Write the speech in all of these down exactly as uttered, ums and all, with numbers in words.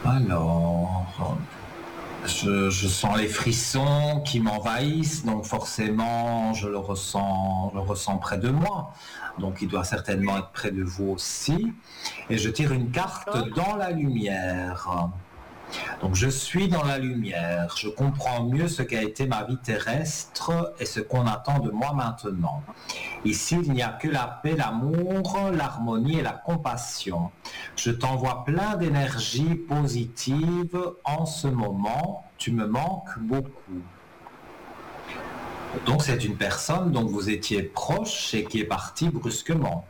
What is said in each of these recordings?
Alors, je, je sens les frissons qui m'envahissent, donc forcément, je le ressens, je le ressens près de moi. Donc, il doit certainement Oui, être près de vous aussi. Et je tire une carte d'accord. dans la lumière. Donc je suis dans la lumière, je comprends mieux ce qu'a été ma vie terrestre et ce qu'on attend de moi maintenant. Ici, il n'y a que la paix, l'amour, l'harmonie et la compassion. Je t'envoie plein d'énergie positive en ce moment, tu me manques beaucoup. Donc c'est une personne dont vous étiez proche et qui est partie brusquement.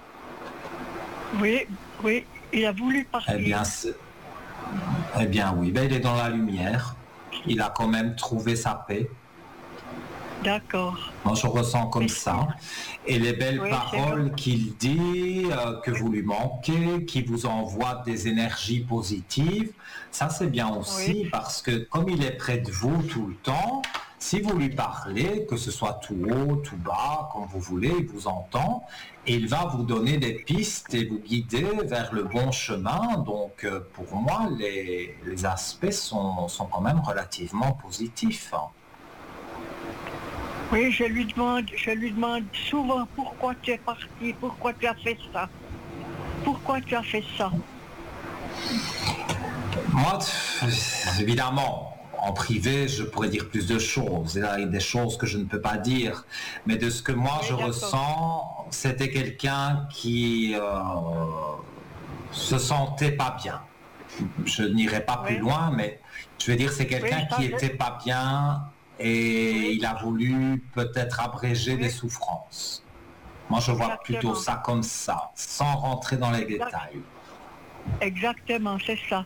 Oui, oui, il a voulu Eh partir. bien, c'est- eh bien oui, ben, il est dans la lumière. Il a quand même trouvé sa paix. D'accord. Moi, je ressens comme Mais c'est- ça. Et les belles oui, c'est gentil. paroles qu'il dit, euh, que vous lui manquez, qui vous envoient des énergies positives, ça c'est bien Oui, aussi parce que comme il est près de vous tout le temps, si vous lui parlez, que ce soit tout haut, tout bas, comme vous voulez, il vous entend et il va vous donner des pistes et vous guider vers le bon chemin. Donc euh, pour moi, les, les aspects sont, sont quand même relativement positifs. oui, je lui demande, je lui demande souvent pourquoi tu es parti, pourquoi tu as fait ça, pourquoi tu as fait ça. Moi, évidemment, en privé, je pourrais dire plus de choses. Il y a des choses que je ne peux pas dire. Mais de ce que moi je Oui, d'accord. ressens, c'était quelqu'un qui euh, se sentait pas bien. Je n'irai pas plus Oui, loin, mais je veux dire, c'est oui, quelqu'un ça, qui je, était pas bien et oui, il a voulu peut-être abréger des oui, souffrances. Moi, je vois plutôt exactement. ça comme ça, sans rentrer dans les Exact, détails. exactement, c'est ça.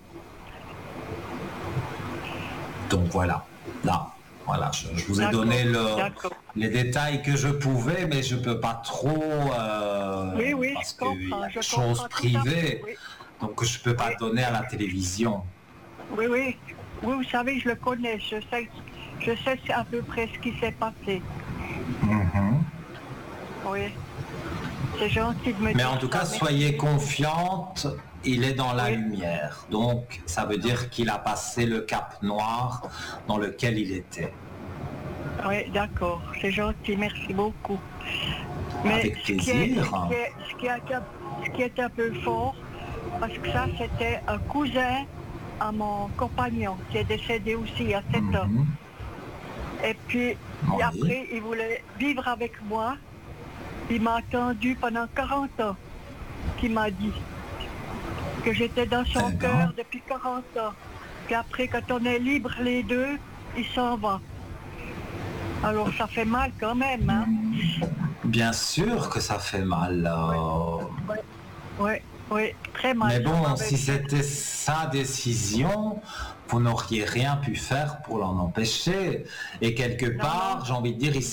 Donc voilà, là, voilà, je, je vous ai donné D'accord, le, d'accord. les détails que je pouvais, mais je ne peux pas trop, euh, Oui, oui, parce je qu'il y comprends, a je des choses comprends tout à fait. privées, Oui, donc je ne peux pas oui, donner à la télévision. oui, oui. Oui, vous savez, je le connais, je sais, je sais à peu près ce qui s'est passé. Mhm. Oui, c'est gentil de me Mais dire en tout cas, ça, merci soyez beaucoup. confiante, il est dans la Oui, lumière. Donc, ça veut dire qu'il a passé le cap noir dans lequel il était. oui, d'accord, c'est gentil, merci beaucoup. Mais Avec ce qui est, plaisir. ce qui est, ce qui est, un- ce qui est un peu fort, parce que ça, c'était un cousin à mon compagnon qui est décédé aussi à sept ans. Mhm. Et puis, et Oui, après, il voulait vivre avec moi. Il m'a attendu pendant quarante ans, qu'il m'a dit que j'étais dans très son bien. cœur depuis quarante ans. Puis après, quand on est libre les deux, il s'en va. Alors ça fait mal quand même, hein? Bien sûr que ça fait mal. Oui, euh, oui, oui, oui, très Mais mal, ça bon, m'avait si fait. c'était sa décision, vous n'auriez rien pu faire pour l'en empêcher. Et quelque Non, non, part, j'ai envie de dire, il